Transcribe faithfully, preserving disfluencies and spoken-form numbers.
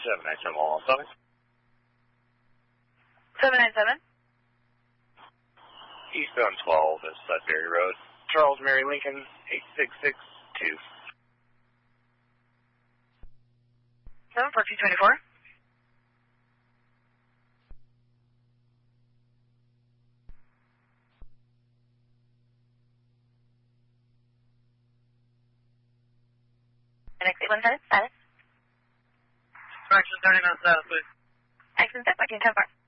seven nine seven one one seven. seven nine seven. Eastbound twelve is Sudbury Road. Charles Mary Lincoln, eight six six two. seven four two two four. Next eight one seven, status. Correction thirty-nine status, please. Action step, I can ten four.